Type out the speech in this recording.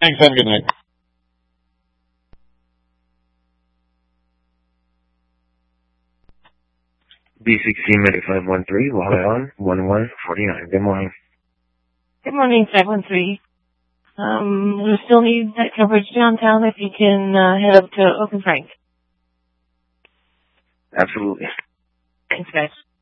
Thanks, and good night. B16-513, log on, 1149. Good morning. Good morning, 513. We still need that coverage downtown if you can head up to Oak and Frank. Absolutely. Thanks, guys.